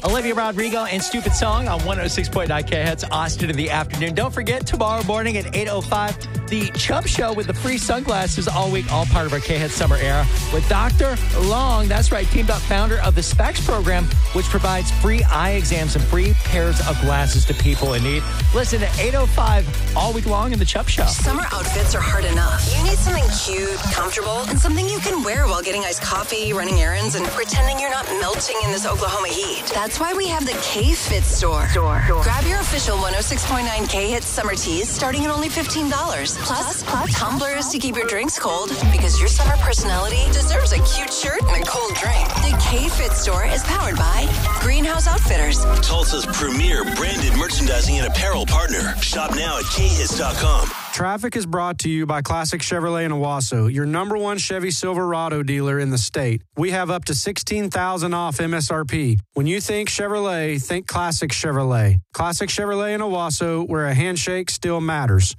Olivia Rodrigo and Stupid Song on 106.9 KHETS, Austin in the afternoon. Don't forget, tomorrow morning at 8:05, the Chubb Show with the free sunglasses all week, all part of our KHETS summer era with Dr. Long. That's right, teamed up founder of the Specs program, which provides free eye exams and free pairs of glasses to people in need. Listen at 8:05 all week long in the Chubb Show. Summer outfits are hard enough. You need something cute, comfortable, and something you can wear while getting iced coffee, running errands, and pretending you're not melting in this Oklahoma heat. That's why we have the K-Fit store. Grab your official 106.9 K-Hits summer tees starting at only $15. Plus tumblers to keep your drinks cold, because your summer personality deserves a cute shirt and a cold drink. The K-Fit store is powered by Greenhouse Outfitters, Tulsa's premier branded merchandising and apparel partner. Shop now at khits.com. Traffic is brought to you by Classic Chevrolet in Owasso, your number one Chevy Silverado dealer in the state. We have up to $16,000 off MSRP. When you think Chevrolet, think Classic Chevrolet. Classic Chevrolet in Owasso, where a handshake still matters.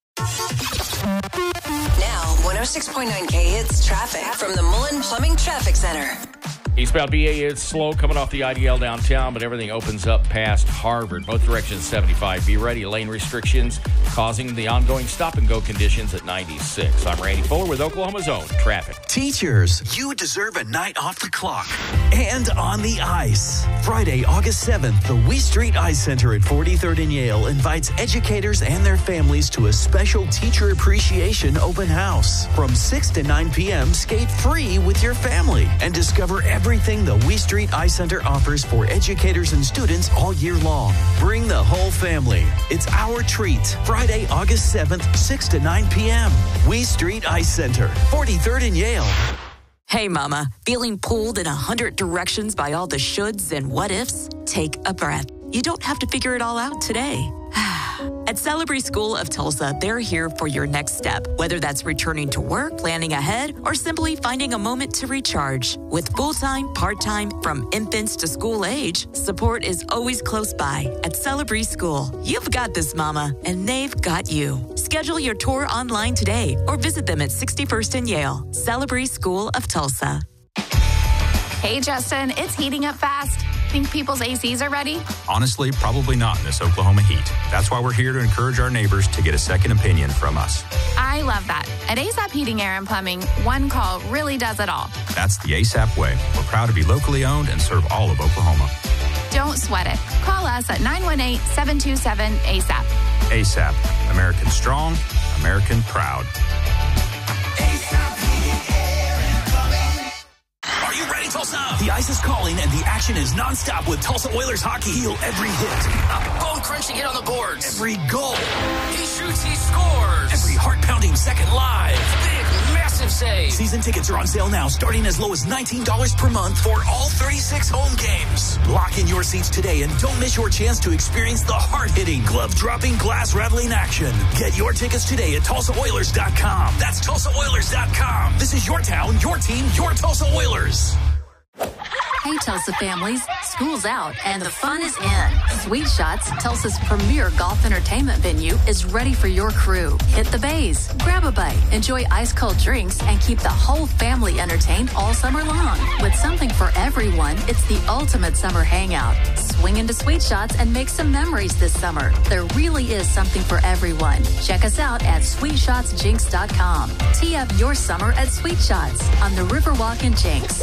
Now, 106.9 K-Hits traffic from the Mullen Plumbing Traffic Center. Eastbound BA is slow coming off the IDL downtown, but everything opens up past Harvard. Both directions 75. Be ready. Lane restrictions causing the ongoing stop-and-go conditions at 96. I'm Randy Fuller with Oklahoma's Own Traffic. Teachers, you deserve a night off the clock and on the ice. Friday, August 7th, the We Street Ice Center at 43rd and Yale invites educators and their families to a special teacher appreciation open house. From 6 to 9 p.m., skate free with your family and discover everything the We Street Ice Center offers for educators and students all year long. Bring the whole family. It's our treat. Friday, August 7th, 6 to 9 p.m. We Street Ice Center, 43rd and Yale. Hey, Mama. Feeling pulled in 100 directions by all the shoulds and what ifs? Take a breath. You don't have to figure it all out today. At Celebrity School of Tulsa, they're here for your next step, whether that's returning to work, planning ahead, or simply finding a moment to recharge. With full-time, part-time, from infants to school age, support is always close by at Celebrity School. You've got this, Mama, and they've got you. Schedule your tour online today or visit them at 61st and Yale. Celebrity School of Tulsa. Hey, Justin, it's heating up fast. Think people's ACs are ready? Honestly, probably not in this Oklahoma heat. That's why we're here to encourage our neighbors to get a second opinion from us. I love that. At ASAP Heating, Air, and Plumbing, one call really does it all. That's the ASAP way. We're proud to be locally owned and serve all of Oklahoma. Don't sweat it. Call us at 918-727-ASAP. ASAP. American strong, American proud. Are you ready, Tulsa? The ice is calling and the action is nonstop with Tulsa Oilers hockey. Feel every hit. Bone-crunching hit on the boards. Every goal. He shoots, he scores. Every heart-pounding second live. Big, massive save. Season tickets are on sale now, starting as low as $19 per month for all 36 home games. Lock in your seats today and don't miss your chance to experience the hard-hitting, glove-dropping, glass-rattling action. Get your tickets today at TulsaOilers.com. That's TulsaOilers.com. This is your town, your team, your Tulsa Oilers. Hey, Tulsa families, school's out and the fun is in. Sweet Shots, Tulsa's premier golf entertainment venue, is ready for your crew. Hit the bays, grab a bite, enjoy ice-cold drinks, and keep the whole family entertained all summer long. With something for everyone, it's the ultimate summer hangout. Swing into Sweet Shots and make some memories this summer. There really is something for everyone. Check us out at SweetShotsJinx.com. Tee up your summer at Sweet Shots on the Riverwalk in Jinx.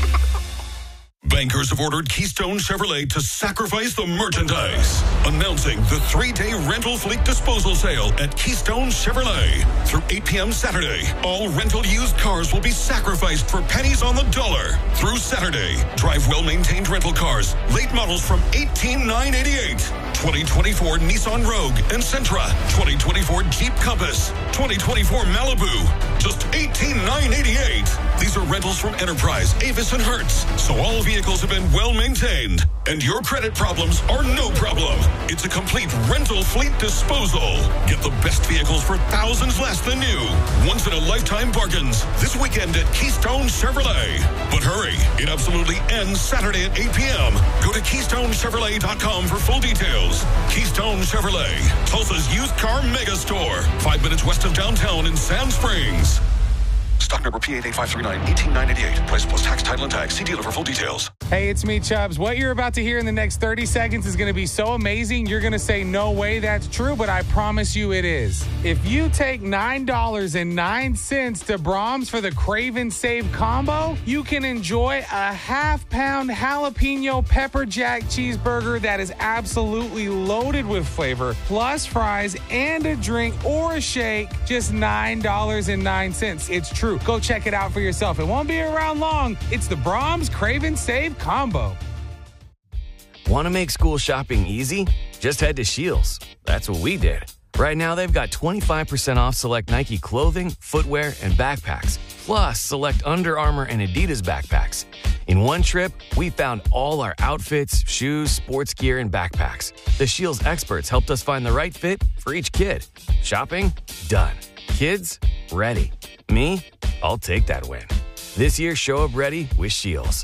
Bankers have ordered Keystone Chevrolet to sacrifice the merchandise. Announcing the 3-day rental fleet disposal sale at Keystone Chevrolet. Through 8 p.m. Saturday, all rental used cars will be sacrificed for pennies on the dollar. Through Saturday, drive well-maintained rental cars, late models from $18,988. 2024 Nissan Rogue and Sentra. 2024 Jeep Compass. 2024 Malibu. Just $18,988. These are rentals from Enterprise, Avis, and Hertz. So all vehicles have been well maintained, and your credit problems are no problem. It's a complete rental fleet disposal. Get the best vehicles for thousands less than new. Once in a lifetime bargains this weekend at Keystone Chevrolet. But hurry, it absolutely ends Saturday at 8 p.m. Go to KeystoneChevrolet.com for full details. Keystone Chevrolet, Tulsa's used car mega store, 5 minutes west of downtown in Sand Springs. Stock number PA8539, 18988. Price plus tax, title, and tax. See dealer for full details. Hey, it's me, Chubbs. What you're about to hear in the next 30 seconds is going to be so amazing, you're going to say, no way that's true, but I promise you it is. If you take $9.09 to Brahms for the Crave and Save combo, you can enjoy a half-pound jalapeno pepper jack cheeseburger that is absolutely loaded with flavor, plus fries and a drink or a shake, just $9.09. It's true. Go check it out for yourself. It won't be around long. It's the Brahms Crave and Save combo. Want to make school shopping easy? Just head to Scheels. That's what we did. Right now, they've got 25% off select Nike clothing, footwear, and backpacks, plus select Under Armour and Adidas backpacks. In one trip, we found all our outfits, shoes, sports gear, and backpacks. The Scheels experts helped us find the right fit for each kid. Shopping? Done. Kids? Ready. Me? I'll take that win. This year, show up ready with Scheels.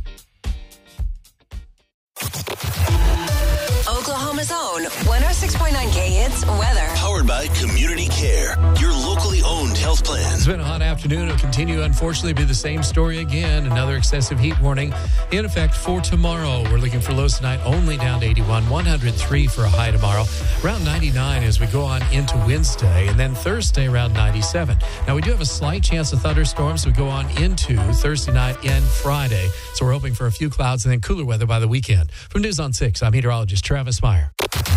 Oklahoma's own 106.9K Hits weather. Powered by Community Care, your locally owned health plan. It's been a hot afternoon. It'll continue, unfortunately, be the same story again. Another excessive heat warning in effect for tomorrow. We're looking for lows tonight only down to 81, 103 for a high tomorrow. Around 99 as we go on into Wednesday, and then Thursday around 97. Now, we do have a slight chance of thunderstorms as we go on into Thursday night and Friday. So we're hoping for a few clouds and then cooler weather by the weekend. From News on 6, I'm meteorologist Travis Meyer.